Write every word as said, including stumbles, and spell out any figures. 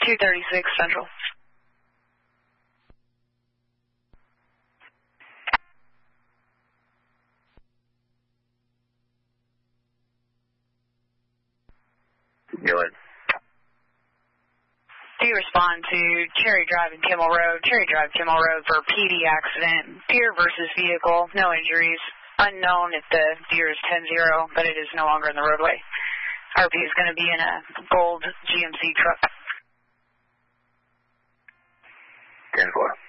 two thirty-six Central. Go ahead. Do you respond to Cherry Drive and Kimmel Road, Cherry Drive, Kimmel Road for P D accident, Deer versus vehicle, no injuries, unknown if the Deer is ten zero, but it is no longer in the roadway. R P is going to be in a gold G M C truck. ten four.